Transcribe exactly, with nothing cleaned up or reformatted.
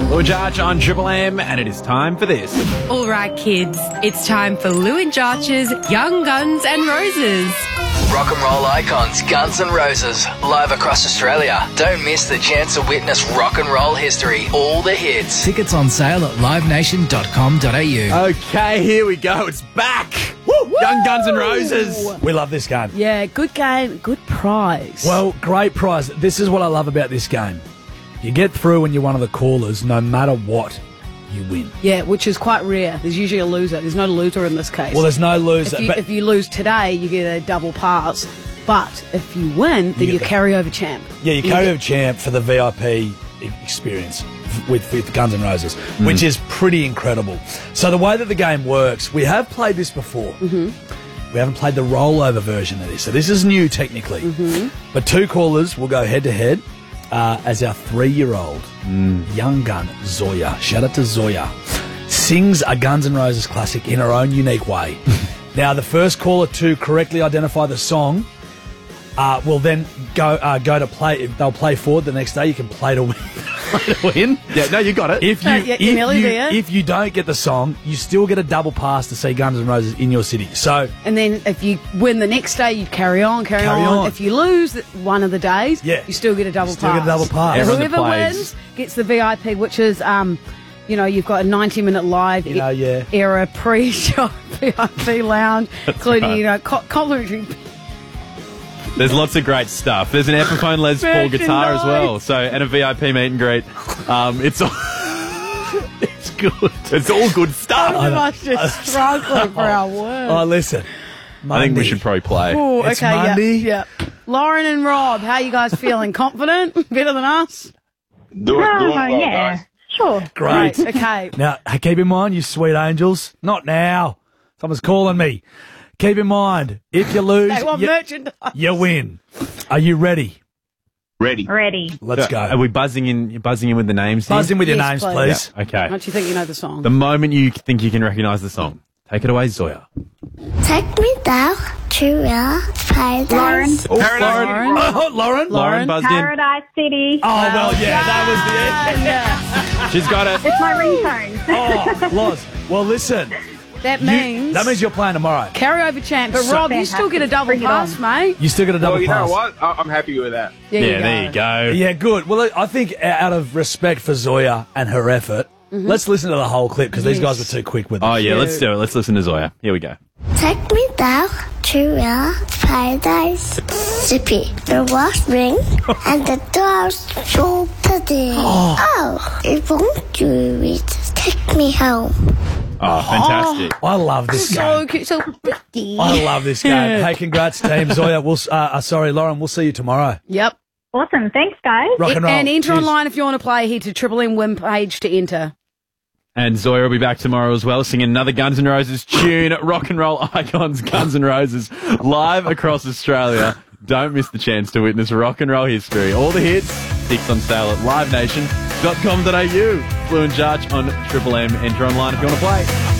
Lou and Jarch on Triple M, and it is time for this. All right, kids, it's time for Lou and Jarch's Young Guns and Roses. Rock and roll icons, Guns N' Roses, live across Australia. Don't miss the chance to witness rock and roll history, all the hits. Tickets on sale at live nation dot com dot a u. Okay, here we go. It's back. Woo! Young Guns N' Roses. We love this game. Yeah, good game, good prize. Well, great prize. This is what I love about this game. You get through when you're one of the callers, no matter what, you win. Yeah, which is quite rare. There's usually a loser. There's no loser in this case. Well, there's no loser. If you, but if you lose today, you get a double pass. But if you win, then You you get the- carry over champ. yeah, you carry over champ for the V I P e- experience with, with Guns N' Roses, which is pretty incredible. So the way that the game works, we have played this before. Mm-hmm. We haven't played the rollover version of this, so this is new technically. Mm-hmm. But two callers will go head to head uh, as our three-year-old young gun Zoya. Shout out to Zoya. Sings a Guns N' Roses classic in her own unique way. Now, the first caller to correctly identify the song uh, will then go uh, go to play. They'll play forward the next day. You can play to win. play to win. Yeah, no, you got it. If you, Uh, yeah, you're if, nearly you there. if you don't get the song, you still get a double pass to see Guns N' Roses in your city. So, And then if you win the next day, you carry on, carry, Carry on. on. If you lose one of the days, Yeah. you still get a double Still pass. get a double pass. And Everyone that whoever plays- wins gets the V I P, which is, um, you know, you've got a ninety-minute live You know, yeah. era pre-show V I P lounge, including, right. you know, co- complimentary. There's lots of great stuff. There's an Epiphone Les Paul guitar as well, Merchandise. so and a V I P meet and greet. Um, it's all it's good. It's all good stuff. Both of us just struggling for our words. oh, listen. I think we Monday. should probably play. Oh, It's okay, Monday. yeah, yeah. Lauren and Rob, how you guys feeling? Confident? Better than us? Do it, Oh, doing well, yeah. guys. Sure. Great. Right, okay. Now, hey, keep in mind, you sweet angels, not now. Someone's calling me. Keep in mind, if you lose, They want you, merchandise. you win. Are you ready? Ready. Ready. Let's go. Are we buzzing in? You're buzzing in with the names here? Buzz in with your Yes, names, please. please. Yeah, okay. Don't you think you know the song? The moment you think you can recognise the song, take it away, Zoya. Take me down to your paradise. Lauren. Lauren. Oh, Lauren. Lauren buzzed in. Paradise City. Oh, well, yeah, that was the end. yeah. She's got it. It's my ringtone. Oh, Loz. Well, listen. That You, means that means you're playing tomorrow. carry over champ. But Rob, you still get a double Bring it pass, on. mate. You still get a double Well, you pass. know what? I- I'm happy with that. There Yeah, you there you go. Yeah, good. Well, I think out of respect for Zoya and her effort, let's listen to the whole clip because these Yes. guys were too quick with it. Oh yeah, let's do it. Let's listen to Zoya. Here we go. Take me down to your paradise. Zippy, the watch ring and the doors so pretty. Oh, it won't do it. Take me home. Oh, fantastic. I love this So game. cute, so pretty. I love this game. Hey, congrats, team. Zoya, we'll, uh, uh, sorry, Lauren, we'll see you tomorrow. Yep. Awesome. Thanks, guys. Rock and roll. And enter Cheers. online if you want to play. Head to Triple M Win page to enter. And Zoya will be back tomorrow as well, singing another Guns N' Roses tune, rock and roll icons, Guns N' Roses, live across Australia. Don't miss the chance to witness rock and roll history. All the hits, six on sale at live nation dot com dot a u. Lou and Jarch on Triple M. Enter online if you want to play.